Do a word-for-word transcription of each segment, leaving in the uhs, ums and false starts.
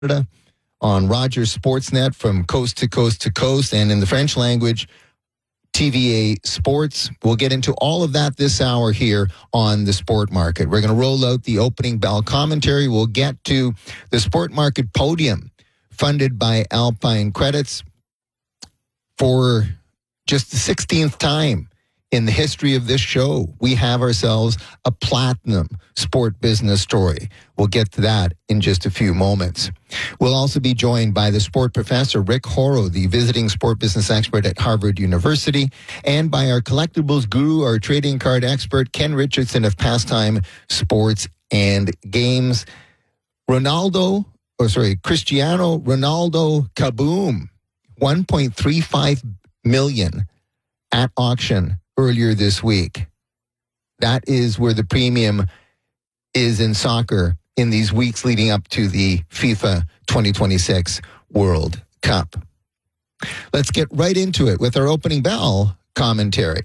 Canada on Rogers Sportsnet from coast to coast to coast, and in the French language, T V A Sports. We'll get into all of that this hour here on the Sport Market. We're going to roll out the opening bell commentary. We'll get to the Sport Market Podium, funded by Alpine Credits, for just the sixteenth time in the history of this show. We have ourselves a platinum sport business story. We'll get to that in just a few moments. We'll also be joined by the sport professor, Rick Horrow, the visiting sport business expert at Harvard University, and by our collectibles guru, our trading card expert, Ken Richardson of Pastime Sports and Games. Ronaldo, or sorry, Cristiano Ronaldo Kaboom, one point three five million at auction earlier this week. That is where the premium is in soccer in these weeks leading up to the FIFA twenty twenty-six World Cup. Let's get right into it with our opening bell commentary.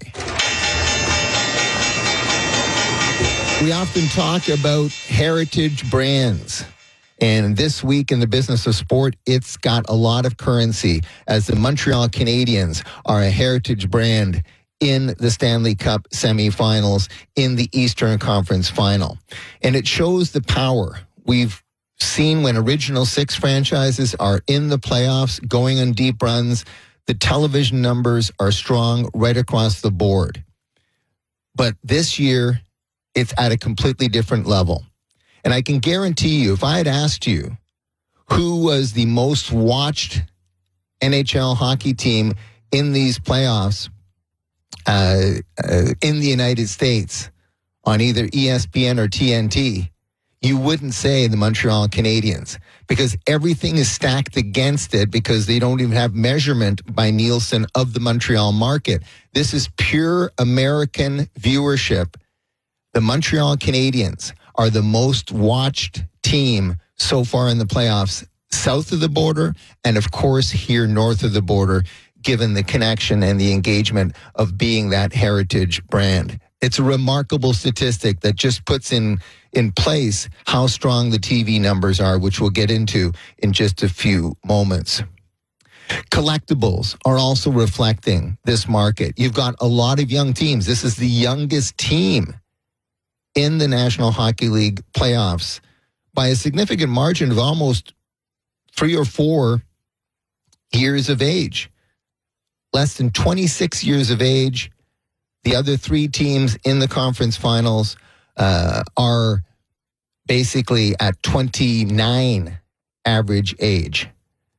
We often talk about heritage brands. And this week in the business of sport, it's got a lot of currency, as the Montreal Canadiens are a heritage brand in the Stanley Cup semifinals, in the Eastern Conference Final. And it shows the power. We've seen when Original Six franchises are in the playoffs, going on deep runs, the television numbers are strong right across the board. But this year, it's at a completely different level. And I can guarantee you, if I had asked you who was the most watched N H L hockey team in these playoffs uh, uh, in the United States on either E S P N or T N T, you wouldn't say the Montreal Canadiens, because everything is stacked against it, because they don't even have measurement by Nielsen of the Montreal market. This is pure American viewership. The Montreal Canadiens are the most watched team so far in the playoffs, south of the border, and of course here north of the border, given the connection and the engagement of being that heritage brand. It's a remarkable statistic that just puts in, in place how strong the T V numbers are, which we'll get into in just a few moments. Collectibles are also reflecting this market. You've got a lot of young teams. This is the youngest team in the National Hockey League playoffs by a significant margin of almost three or four years of age. Less than twenty-six years of age. The other three teams in the conference finals uh, are basically at twenty-nine average age.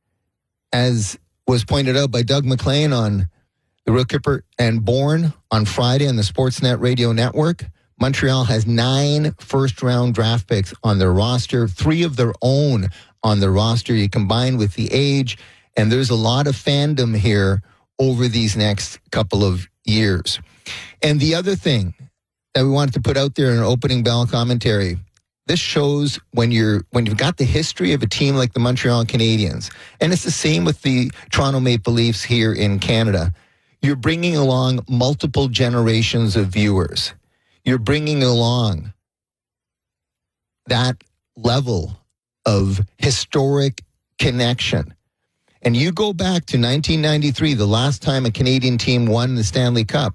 As was pointed out by Doug McLean on the Rook Kipper and Bourne on Friday on the Sportsnet Radio Network, Montreal has nine first-round draft picks on their roster, three of their own on the roster. You combine with the age, and there's a lot of fandom here over these next couple of years. And the other thing that we wanted to put out there in an opening bell commentary, this shows when you're when you've got the history of a team like the Montreal Canadiens, and it's the same with the Toronto Maple Leafs here in Canada. You're bringing along multiple generations of viewers. You're bringing along that level of historic connection. And you go back to nineteen ninety-three, the last time a Canadian team won the Stanley Cup.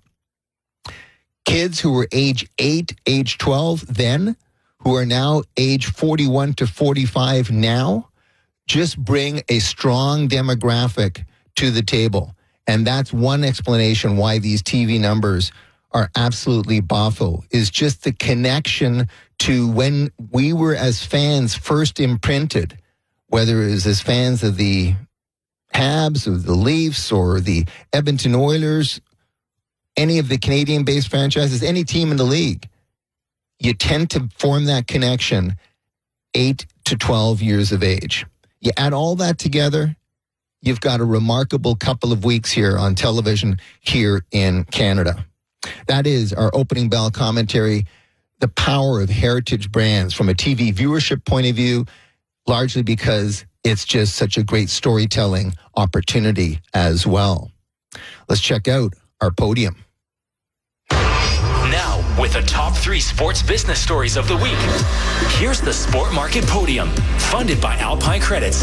Kids who were age eight, age twelve then, who are now age forty-one to forty-five now, just bring a strong demographic to the table. And that's one explanation why these T V numbers are absolutely boffo, is just the connection to when we were as fans first imprinted, whether it was as fans of the Habs or the Leafs or the Edmonton Oilers, any of the Canadian-based franchises, any team in the league. You tend to form that connection eight to twelve years of age. You add all that together, you've got a remarkable couple of weeks here on television here in Canada. That is our opening bell commentary, the power of heritage brands from a T V viewership point of view, largely because it's just such a great storytelling opportunity as well. Let's check out our podium. Now, with the top three sports business stories of the week. Here's the Sport Market Podium, funded by Alpine Credits.